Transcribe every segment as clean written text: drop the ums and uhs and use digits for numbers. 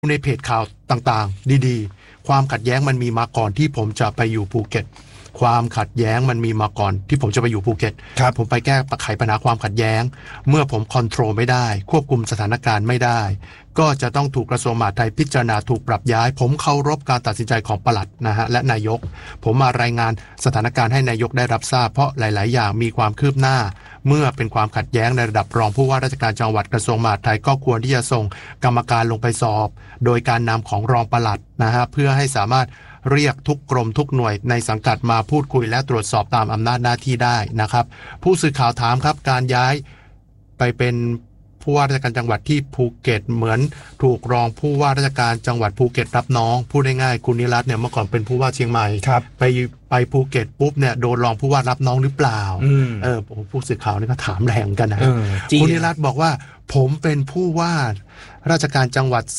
ในเพจข่าวต่างๆดีๆความขัดแย้งมันมีมาก่อนที่ผมจะไปอยู่ภูเก็ตความขัดแย้งมันมีมาก่อนที่ผมจะไปอยู่ภูเก็ตผมไปแก้ไขปัญหาความขัดแย้งเมื่อผมคอนโทรลไม่ได้ควบคุมสถานการณ์ไม่ได้ก็จะต้องถูกกระทรวงมหาดไทยพิจารณาถูกปรับย้ายผมเคารพการตัดสินใจของปลัดนะฮะและนายกผมมารายงานสถานการณ์ให้นายกได้รับทราบเพราะหลายๆอย่างมีความคืบหน้าเมื่อเป็นความขัดแย้งในระดับรองผู้ว่าราชการจังหวัดกระทรวงมหาดไทยก็ควรที่จะส่งกรรมการลงไปสอบโดยการนำของรองปลัดนะฮะเพื่อให้สามารถเรียกทุกกรมทุกหน่วยในสังกัดมาพูดคุยและตรวจสอบตามอำนาจหน้าที่ได้นะครับผู้สื่อข่าวถามครับการย้ายไปเป็นผู้ว่าราชการจังหวัดที่ภูเก็ตเหมือนถูกรองผู้ว่าราชการจังหวัดภูเก็ตรับน้องพูดง่ายๆคุณนิรัตน์เนี่ยเมื่อก่อนเป็นผู้ว่าเชียงใหม่ไปภูเก็ตปุ๊บเนี่ยโดนรองผู้ว่ารับน้องหรือเปล่าผู้สื่อข่าวนี่ก็ถามแรงกันนะคุณนิรัตน์บอกว่าผมเป็นผู้ว่าราชการจังหวัด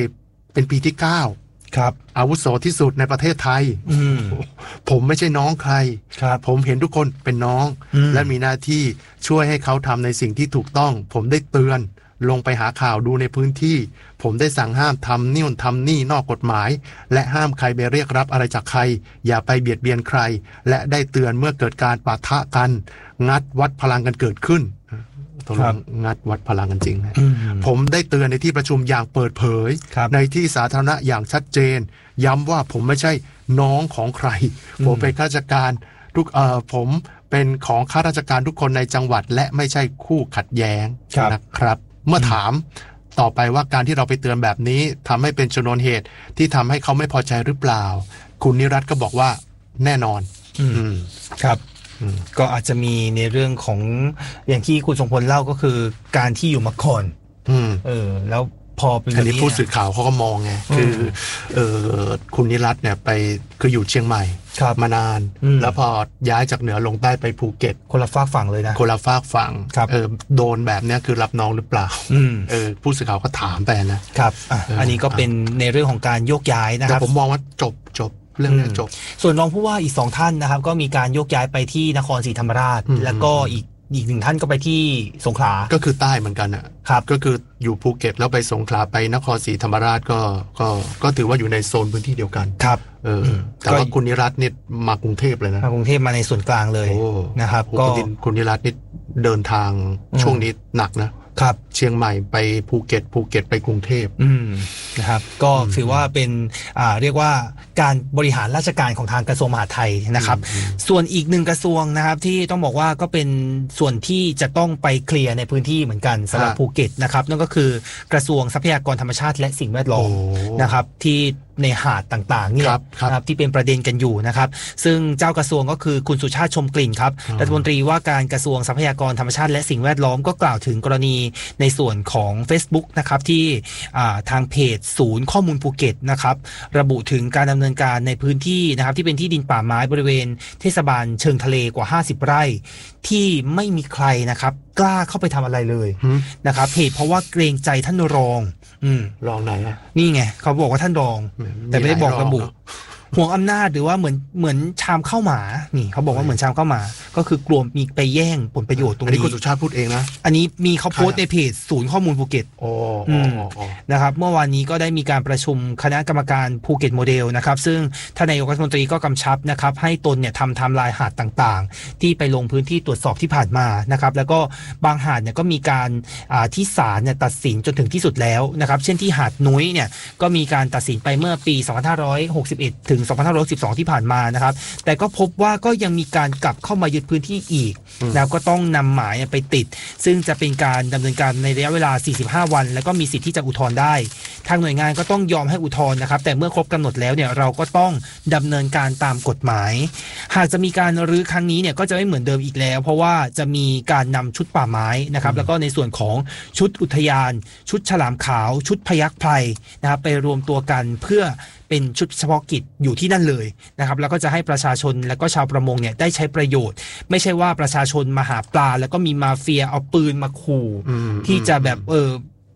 40เป็นปีที่9ครับอาวุโสที่สุดในประเทศไทยผมไม่ใช่น้องใครผมเห็นทุกคนเป็นน้องและมีหน้าที่ช่วยให้เขาทำในสิ่งที่ถูกต้องผมได้เตือนลงไปหาข่าวดูในพื้นที่ผมได้สั่งห้ามทำนี่ทำนี่นอกกฎหมายและห้ามใครไปเรียกรับอะไรจากใครอย่าไปเบียดเบียนใครและได้เตือนเมื่อเกิดการปะทะกันงัดวัดพลังกันเกิดขึ้นงัดวัดพลังกันจริงนะผมได้เตือนในที่ประชุมอย่างเปิดเผยในที่สาธารณะอย่างชัดเจนย้ำว่าผมไม่ใช่น้องของใครผมเป็นข้าราชการผมเป็นของข้าราชการทุกคนในจังหวัดและไม่ใช่คู่ขัดแย้งนะครับเมื่อถามต่อไปว่าการที่เราไปเตือนแบบนี้ทำให้เป็นชนวนเหตุที่ทำให้เขาไม่พอใจหรือเปล่าคุณนิรัตน์ก็บอกว่าแน่นอนครับก็อาจจะมีในเรื่องของอย่างที่คุณทรงพลเล่าก็คือการที่อยู่มาก่อนแล้วพอเป็นอันนี้ผู้สื่อข่าวเขาก็มองไงคือคุณนิรัตน์เนี่ยไปคืออยู่เชียงใหม่มานานแล้วพอย้ายจากเหนือลงใต้ไปภูเก็ตคนละฝากฝั่งเลยนะคนละฝากฝั่งโดนแบบนี้คือรับน้องหรือเปล่าผู้สื่อข่าวก็ถามไปนะครับอันนี้ก็เป็นในเรื่องของการโยกย้ายนะครับแต่ผมมองว่าจบเรื่องนี้จบส่วนรองผู้ว่าอีก2ท่านนะครับก็มีการโยกย้ายไปที่นครศรีธรรมราชแล้วก็อีก1ท่านก็ไปที่สงขลาก็คือใต้เหมือนกันอ่ะก็คืออยู่ภูเก็ตแล้วไปสงขลาไปนครศรีธรรมราชก็ถือว่าอยู่ในโซนพื้นที่เดียวกันครับแต่ว่าคุณนิรัตน์นี่มากรุงเทพเลยนะมากรุงเทพมาในส่วนกลางเลยนะครับก็คุณนิรัตน์นี่เดินทางช่วงนี้หนักนะครับเชียงใหม่ไปภูเก็ตไปกรุงเทพนะครับก็ถือว่าเป็นเรียกว่าการบริหารราชการของทางกระทรวงมหาดไทยนะครับส่วนอีก1กระทรวงนะครับที่ต้องบอกว่าก็เป็นส่วนที่จะต้องไปเคลียร์ในพื้นที่เหมือนกันสำหรับภูเก็ตนะครับนั่นก็คือกระทรวงทรัพยากรธรรมชาติและสิ่งแวดล้อมนะครับที่ในหาดต่างๆนี่นะครับที่เป็นประเด็นกันอยู่นะครับซึ่งเจ้ากระทรวงก็คือคุณสุชาติชมกลิ่นครับรัฐมนตรีว่าการกระทรวงทรัพยากรธรรมชาติและสิ่งแวดล้อมก็กล่าวถึงกรณีในส่วนของ Facebook นะครับที่ทางเพจศูนย์ข้อมูลภูเก็ตนะครับระบุถึงการดำเนินการในพื้นที่นะครับที่เป็นที่ดินป่าไม้บริเวณเทศบาลเชิงทะเลกว่า50ไร่ที่ไม่มีใครนะครับกล้าเข้าไปทำอะไรเลยนะครับเหตุเพราะว่าเกรงใจท่านรองไหนอ่ะนี่ไงเขาบอกว่าท่านรองแต่ไม่ได้บอกระบุห่วงอำนาจหรือว่าเหมือนชามข้าวหมานี่เขาบอกว่าเหมือนชามข้าวหมาก็คือกลัวมีไปแย่งผลประโยชน์ตรงนี้อันนี้คุณสุชาติพูดเองนะอันนี้มีเขาโพสต์ในเพจศูนย์ข้อมูลภูเก็ตนะครับเมื่อวานนี้ก็ได้มีการประชุมคณะกรรมการภูเก็ตโมเดลนะครับซึ่งท่านนายกรัฐมนตรีก็กำชับนะครับให้ตนเนี่ยทำไทม์ไลน์หาดต่างๆที่ไปลงพื้นที่ตรวจสอบที่ผ่านมานะครับแล้วก็บางหาดเนี่ยก็มีการที่ศาลเนี่ยตัดสินจนถึงที่สุดแล้วนะครับเช่นที่หาดนุ้ยเนี่ยก็มีการตัดสินไปเมื่อปี2561ถึง2512ที่ผ่านมานะครับแต่ก็พบว่าก็ยังมีการกลับเข้ามายึดพื้นที่อีกแล้วก็ต้องนำหมายไปติดซึ่งจะเป็นการดำเนินการในระยะเวลา45วันแล้วก็มีสิทธิ์ที่จะอุทธรณ์ได้ทางหน่วยงานก็ต้องยอมให้อุทธรณ์นะครับแต่เมื่อครบกำหนดแล้วเนี่ยเราก็ต้องดำเนินการตามกฎหมายหากจะมีการรื้อครั้งนี้เนี่ยก็จะไม่เหมือนเดิมอีกแล้วเพราะว่าจะมีการนำชุดป่าไม้นะครับแล้วก็ในส่วนของชุดอุทยานชุดฉลามขาวชุดพยัคฆ์ไพรนะครับไปรวมตัวกันเพื่อเป็นชุดเฉพาะกิจอยู่ที่นั่นเลยนะครับแล้วก็จะให้ประชาชนและก็ชาวประมงเนี่ยได้ใช้ประโยชน์ไม่ใช่ว่าประชาชนมาหาปลาแล้วก็มีมาเฟียเอาปืนมาขู่ที่จะแบบ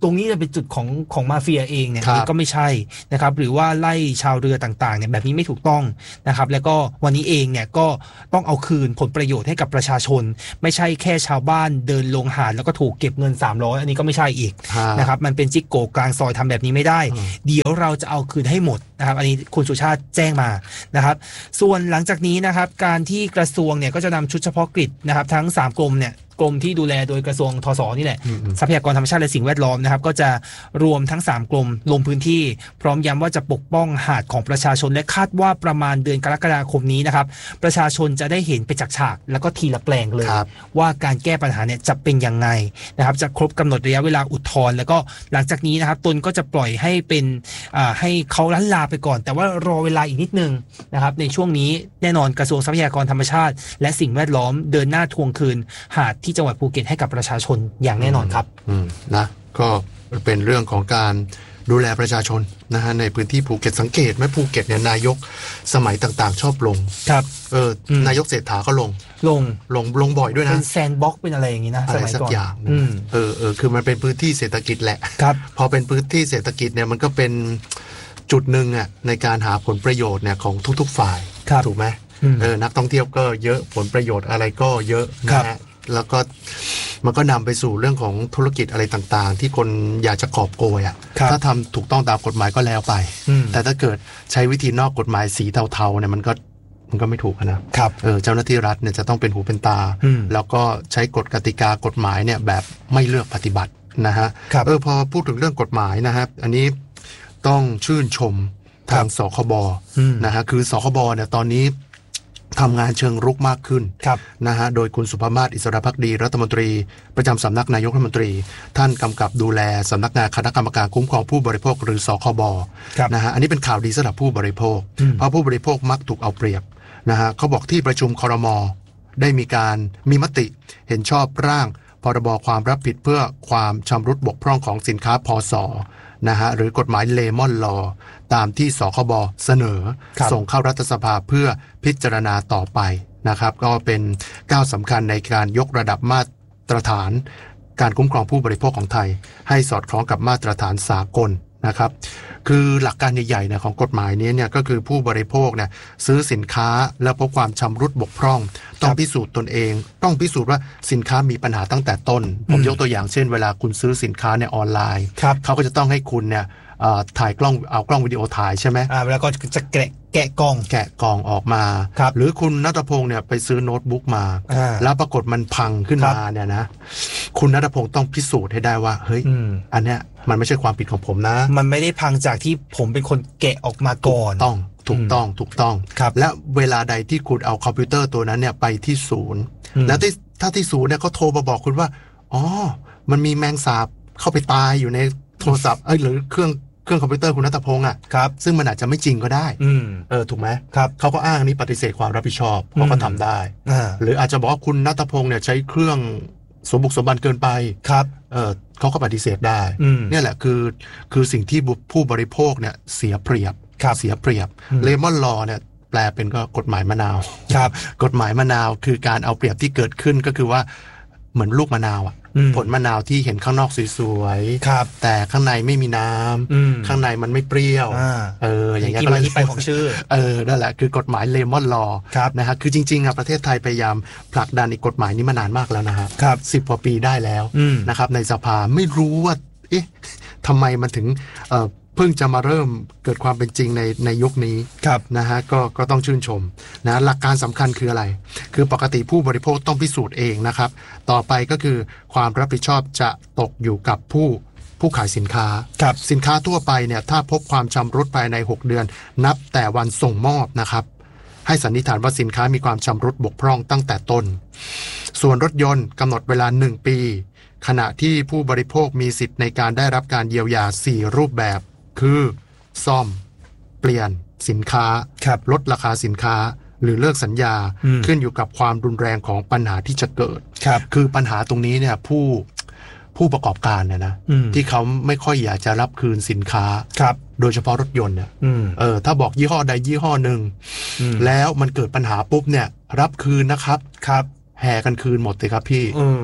ตรงนี้จะเป็นจุดของมาเฟียเองเนี่ยนี่ก็ไม่ใช่นะครับหรือว่าไล่ชาวเรือต่างๆเนี่ยแบบนี้ไม่ถูกต้องนะครับแล้วก็วันนี้เองเนี่ยก็ต้องเอาคืนผลประโยชน์ให้กับประชาชนไม่ใช่แค่ชาวบ้านเดินลงหาดแล้วก็ถูกเก็บเงิน300อันนี้ก็ไม่ใช่อีกนะครับมันเป็นจิ๊กโกกลางซอยทำแบบนี้ไม่ได้เดี๋ยวเราจะเอาคืนให้หมดนะครับอันนี้คุณสุชาติแจ้งมานะครับส่วนหลังจากนี้นะครับการที่กระทรวงเนี่ยก็จะนำชุดเฉพาะกิจนะครับทั้ง3กรมเนี่ยกรมที่ดูแลโดยกระทรวงทศนี่แหละทรัพยากรธรรมชาติและสิ่งแวดล้อมนะครับก็จะรวมทั้ง3กรมลงพื้นที่พร้อมย้ำว่าจะปกป้องหาดของประชาชนและคาดว่าประมาณเดือนกรกฎาคมนี้นะครับประชาชนจะได้เห็นไปจากฉากแล้วก็ทีละแปลงเลยว่าการแก้ปัญหาเนี่ยจะเป็นยังไงนะครับจะครบกำหนดระยะเวลาอุทธรณ์แล้วก็หลังจากนี้นะครับตนก็จะปล่อยให้เป็นให้เขาลั้นลาไปก่อนแต่ว่ารอเวลาอีกนิดนึงนะครับในช่วงนี้แน่นอนกระทรวงทรัพยากรธรรมชาติและสิ่งแวดล้อมเดินหน้าทวงคืนหาดที่จังหวัดภูเก็ตให้กับประชาชนอย่างแน่นอนครับนะก็เป็นเรื่องของการดูแลประชาชนนะฮะในพื้นที่ภูเก็ตสังเกตไหมภูเก็ตเนี่ยนายกสมัยต่างๆชอบลงครับนายกเศรษฐาก็ลงบ่อยด้วยนะเป็นแซนด์บ็อกซ์เป็นอะไรอย่างนี้นะสมัยก่อนอย่างคือมันเป็นพื้นที่เศรษฐกิจแหละพอเป็นพื้นที่เศรษฐกิจเนี่ยมันก็เป็นจุดหนึ่งอ่ะในการหาผลประโยชน์เนี่ยของทุกๆฝ่ายถูกไหมนักท่องเที่ยวก็เยอะผลประโยชน์อะไรก็เยอะนะฮะแล้วก็มันก็นำไปสู่เรื่องของธุรกิจอะไรต่างๆที่คนอยากจะกอบโกยอ่ะถ้าทำถูกต้องตามกฎหมายก็แล้วไปแต่ถ้าเกิดใช้วิธีนอกกฎหมายสีเทาๆเนี่ยมันก็ไม่ถูกนะครับเจ้าหน้าที่รัฐเนี่ยจะต้องเป็นหูเป็นตาแล้วก็ใช้กฎกติกากฎหมายเนี่ยแบบไม่เลือกปฏิบัตินะฮะพอพูดถึงเรื่องกฎหมายนะครับอันนี้ต้องชื่นชมทางสคบนะฮะคือสคบเนี่ยตอนนี้ทำงานเชิงรุกมากขึ้นนะฮะโดยคุณสุภมาศอิสระภักดีรัฐมนตรีประจำสำนักนายกรัฐมนตรีท่านกำกับดูแลสำนักงานคณะกรรมการคุ้มครองผู้บริโภคหรือสคบนะฮะอันนี้เป็นข่าวดีสำหรับผู้บริโภคเพราะผู้บริโภคมักถูกเอาเปรียบนะฮะเขาบอกที่ประชุมครม.ได้มีมติเห็นชอบร่างพรบความรับผิดเพื่อความชำรุดบกพร่องของสินค้าพศนะฮะหรือกฎหมายเลมอนลอตามที่สคบเสนอส่งเข้ารัฐสภาเพื่อพิจารณาต่อไปนะครับก็เป็นก้าวสำคัญในการยกระดับมาตรฐานการคุ้มครองผู้บริโภคของไทยให้สอดคล้องกับมาตรฐานสากลนะครับคือหลักการใหญ่ๆเนี่ยของกฎหมายนี้เนี่ยก็คือผู้บริโภคเนี่ยซื้อสินค้าแล้วพบความชำรุดบกพร่องต้องพิสูจน์ตนเองต้องพิสูจน์ว่าสินค้ามีปัญหาตั้งแต่ต้นผมยกตัวอย่างเช่นเวลาคุณซื้อสินค้าในออนไลน์เขาก็จะต้องให้คุณเนี่ยถ่ายกล้องเอากล้องวิดีโอถ่ายใช่ไหมแล้วก็จะแกะกล่องออกมาหรือคุณณัฐพงษ์เนี่ยไปซื้อโน้ตบุ๊กมาแล้วปรากฏมันพังขึ้นมาเนี่ยนะคุณณัฐพงษ์ต้องพิสูจน์ให้ได้ว่าเฮ้ยอันเนี้ยมันไม่ใช่ความผิดของผมนะมันไม่ได้พังจากที่ผมเป็นคนแกะออกมาก่อนถูกต้องและเวลาใดที่คุณเอาคอมพิวเตอร์ตัวนั้นเนี่ยไปที่ศูนย์แล้วถ้าที่ศูนย์เนี่ยเขาโทรมาบอกคุณว่าอ๋อมันมีแมงสาบเข้าไปตายอยู่ในโทรศัพท์หรือเครื่องคอมพิวเตอร์คุณณัฐพงษ์ซึ่งมันอาจจะไม่จริงก็ได้ถูกไหมเขาก็อ้างนี้ปฏิเสธความรับผิดชอบเขาก็ทำได้หรืออาจจะบอกว่าคุณณัฐพงษ์เนี่ยใช้เครื่องสมบุกสมบันเกินไปเขาก็ปฏิเสธได้เนี่ยแหละคือสิ่งที่ผู้บริโภคเนี่ยเสียเปรียบเลมอนลอเนี่ยแปลเป็นก็กฎหมายมะนาวกฎหมายมะนาวคือการเอาเปรียบที่เกิดขึ้นก็คือว่าเหมือนลูกมะนาวผลมะนาวที่เห็นข้างนอกสวยๆแต่ข้างในไม่มีน้ำข้างในมันไม่เปรี้ยวอย่างเงี้ยก็เลยที่ไปของชื่อนั่นแหละคือกฎหมายเลมอนลอนะฮะคือจริงๆประเทศไทยพยายามผลักดันอีกกฎหมายนี้มานานมากแล้วนะฮะ10 กว่าปีได้แล้วนะครับในสภาไม่รู้ว่าทำไมมันถึงเพิ่งจะมาเริ่มเกิดความเป็นจริงในยุคนี้นะฮะก็ต้องชื่นชมนะหลักการสำคัญคืออะไรคือปกติผู้บริโภคต้องพิสูจน์เองนะครับต่อไปก็คือความรับผิดชอบจะตกอยู่กับผู้ขายสินค้าสินค้าทั่วไปเนี่ยถ้าพบความชำรุดภายใน6 เดือนนับแต่วันส่งมอบนะครับให้สันนิษฐานว่าสินค้ามีความชำรุดบกพร่องตั้งแต่ต้นส่วนรถยนต์กำหนดเวลา1 ปีขณะที่ผู้บริโภคมีสิทธิ์ในการได้รับการเยียวยา4 รูปแบบคือซ่อมเปลี่ยนสินค้าลดราคาสินค้าหรือเลิกสัญญาขึ้นอยู่กับความรุนแรงของปัญหาที่จะเกิดคือปัญหาตรงนี้เนี่ยผู้ประกอบการเนี่ยนะที่เขาไม่ค่อยอยากจะรับคืนสินค้าโดยเฉพาะรถยนต์เนี่ยถ้าบอกยี่ห้อใดยี่ห้อหนึ่งแล้วมันเกิดปัญหาปุ๊บเนี่ยรับคืนนะครับแห่กันคืนหมดเลยครับพี่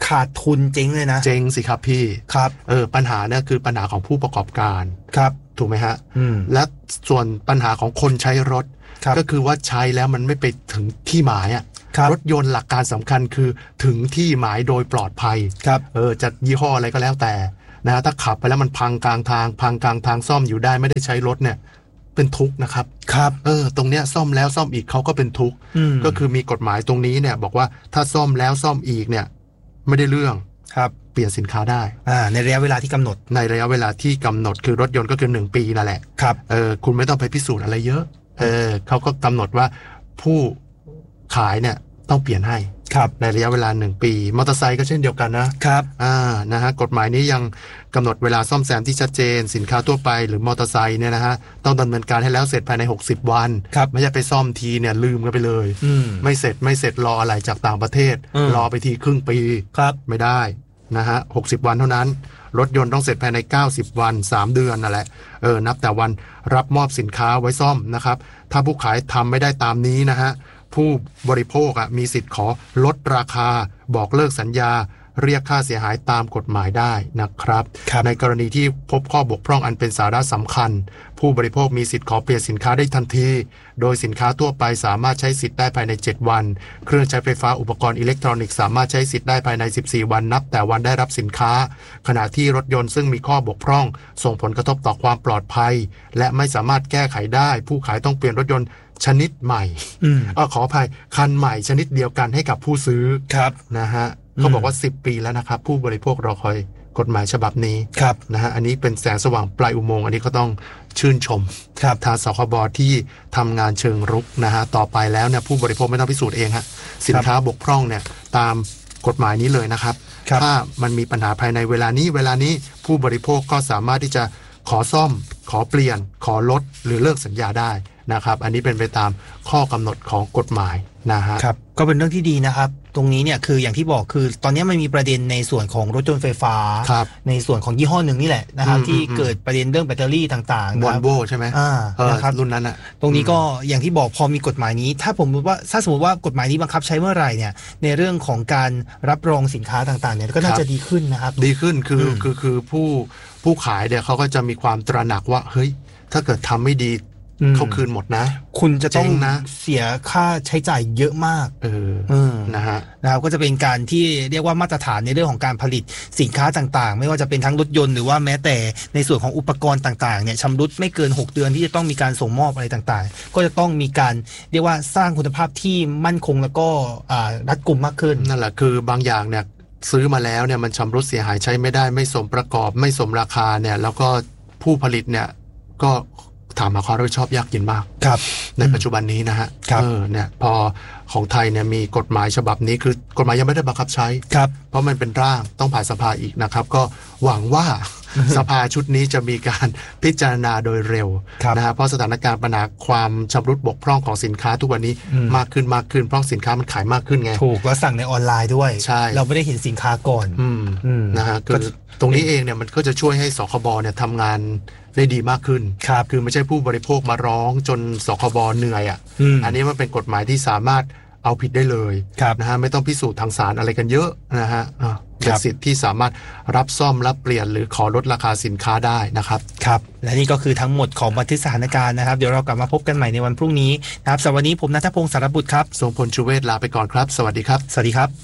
ขาดทุนเจ๊งเลยนะเจ๊งสิครับพี่ครับปัญหาเนี่ยคือปัญหาของผู้ประกอบการครับถูกไหมฮะและส่วนปัญหาของคนใช้รถก็คือว่าใช้แล้วมันไม่ไปถึงที่หมายรถยนต์หลักการสำคัญคือถึงที่หมายโดยปลอดภัยจะยี่ห้ออะไรก็แล้วแต่นะถ้าขับไปแล้วมันพังกลางทางซ่อมอยู่ได้ไม่ได้ใช้รถเนี่ยเป็นทุกข์นะครับตรงเนี้ยซ่อมแล้วซ่อมอีกเขาก็เป็นทุกข์ก็คือมีกฎหมายตรงนี้เนี่ยบอกว่าถ้าซ่อมแล้วซ่อมอีกเนี่ยไม่ได้เรื่องเปลี่ยนสินค้าได้ในระยะเวลาที่กำหนดคือรถยนต์ก็คือ1 ปีนั่นแหละคุณไม่ต้องไปพิสูจน์อะไรเยอะเขาก็กำหนดว่าผู้ขายเนี่ยต้องเปลี่ยนให้ในระยะเวลา1 ปีมอเตอร์ไซค์ก็เช่นเดียวกันนะครับนะฮะกฎหมายนี้ยังกำหนดเวลาซ่อมแซมที่ชัดเจนสินค้าทั่วไปหรือมอเตอร์ไซค์เนี่ยนะฮะต้องดำเนินการให้แล้วเสร็จภายใน60 วันไม่ใช่ไปซ่อมทีเนี่ยลืมกันไปเลยไม่เสร็จรออะไรจากต่างประเทศรอไปทีครึ่งปีไม่ได้นะฮะ60 วันเท่านั้นรถยนต์ต้องเสร็จภายใน90 วัน3 เดือนนั่นแหละนับแต่วันรับมอบสินค้าไว้ซ่อมนะครับถ้าผู้ขายทำไม่ได้ตามนี้นะฮะผู้บริโภคมีสิทธิ์ขอลดราคาบอกเลิกสัญญาเรียกค่าเสียหายตามกฎหมายได้นะครับในกรณีที่พบข้อบกพร่องอันเป็นสาระสำคัญผู้บริโภคมีสิทธิ์ขอเปลี่ยนสินค้าได้ทันทีโดยสินค้าทั่วไปสามารถใช้สิทธิ์ได้ภายใน7 วันเครื่องใช้ไฟฟ้าอุปกรณ์อิเล็กทรอนิกส์สามารถใช้สิทธิ์ได้ภายใน14 วันนับแต่วันได้รับสินค้าขณะที่รถยนต์ซึ่งมีข้อบกพร่องส่งผลกระทบต่อความปลอดภัยและไม่สามารถแก้ไขได้ผู้ขายต้องเปลี่ยนรถยนต์ชนิดใหม่ขออภัยคันใหม่ชนิดเดียวกันให้กับผู้ซื้อนะฮะเขาบอกว่า10 ปีแล้วนะครับผู้บริโภครอคอยกฎหมายฉบับนี้นะฮะอันนี้เป็นแสงสว่างปลายอุโมงค์อันนี้ก็ต้องชื่นชมทางสคบที่ทำงานเชิงรุกนะฮะต่อไปแล้วเนี่ยผู้บริโภคไม่ต้องพิสูจน์เองฮะสินค้าบกพร่องเนี่ยตามกฎหมายนี้เลยนะครับถ้ามันมีปัญหาภายในเวลานี้ผู้บริโภคก็สามารถที่จะขอซ่อมขอเปลี่ยนขอลดหรือเลิกสัญญาได้นะครับอันนี้เป็นไปตามข้อกำหนดของกฎหมายนะฮะครับก็เป็นเรื่องที่ดีนะครับตรงนี้เนี่ยคืออย่างที่บอกคือตอนนี้มันมีประเด็นในส่วนของรถยนต์ไฟฟ้าในส่วนของยี่ห้อหนึ่งนี่แหละนะครับที่เกิดประเด็นเรื่องแบตเตอรี่ต่างๆวอลโวใช่ไหมนะครับรุ่นนั้นอ่ะตรงนี้ก็อย่างที่บอกพอมีกฎหมายนี้ถ้าสมมติว่ากฎหมายนี้บังคับใช้เมื่อไหร่เนี่ยในเรื่องของการรับรองสินค้าต่างๆเนี่ยก็น่าจะดีขึ้นนะครับดีขึ้นคือผู้ขายเนี่ยเขาก็จะมีความตระหนักว่าเฮ้ยถ้าเกิดทำไม่ดีเขาคืนหมดนะคุณจะต้องเสียค่าใช้จ่ายเยอะมากนะครับก็จะเป็นการที่เรียกว่ามาตรฐานในเรื่องของการผลิตสินค้าต่างๆไม่ว่าจะเป็นทั้งรถยนต์หรือว่าแม้แต่ในส่วนของอุปกรณ์ต่างๆเนี่ยชำรุดไม่เกิน6 เดือนที่จะต้องมีการส่งมอบอะไรต่างๆก็จะต้องมีการเรียกว่าสร้างคุณภาพที่มั่นคงแล้วก็รัดกุมมากขึ้นนั่นแหละคือบางอย่างเนี่ยซื้อมาแล้วเนี่ยมันชำรุดเสียหายใช้ไม่ได้ไม่สมประกอบไม่สมราคาเนี่ยแล้วก็ผู้ผลิตเนี่ยก็ถามหาความรับผิดชอบยากเย็นมากในปัจจุบันนี้นะฮะเนี่ยพอของไทยเนี่ยมีกฎหมายฉบับนี้คือกฎหมายยังไม่ได้บังคับใช้เพราะมันเป็นร่างต้องผ่านสภาอีกนะครับก็หวังว่าสภาชุดนี้จะมีการพิจารณาโดยเร็วนะฮะเพราะสถานการณ์ปัญหาความชำรุดบกพร่องของสินค้าทุกวันนี้มากขึ้นเพราะสินค้ามันขายมากขึ้นไงถูกแล้วสั่งในออนไลน์ด้วยเราไม่ได้เห็นสินค้าก่อนนะฮะคือตรงนี้เองเนี่ยมันก็จะช่วยให้สคบเนี่ยทำงานได้ดีมากขึ้นคือไม่ใช่ผู้บริโภคมาร้องจนสคบเหนื่อยอันนี้มันเป็นกฎหมายที่สามารถเอาผิดได้เลยนะฮะไม่ต้องพิสูจน์ทางศาลอะไรกันเยอะนะฮะเป็นสิทธิ์ที่สามารถรับซ่อมรับเปลี่ยนหรือขอลดราคาสินค้าได้นะครับครับและนี่ก็คือทั้งหมดของบันทึกสถานการณ์นะครับเดี๋ยวเรากลับมาพบกันใหม่ในวันพรุ่งนี้นะครับสำหรับวันนี้ผมณัฐพงศ์สารบุตรครับทรงพลชูเวศลาไปก่อนครับสวัสดีครับสวัสดีครับ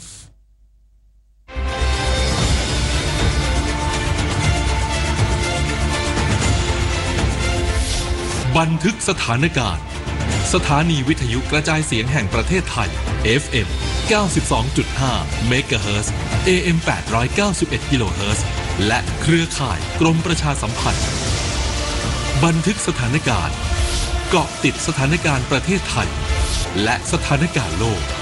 บันทึกสถานการณ์สถานีวิทยุกระจายเสียงแห่งประเทศไทย FM 92.5 เมกะเฮิรตซ์ AM 891 กิโลเฮิรตซ์และเครือข่ายกรมประชาสัมพันธ์บันทึกสถานการณ์เกาะติดสถานการณ์ประเทศไทยและสถานการณ์โลก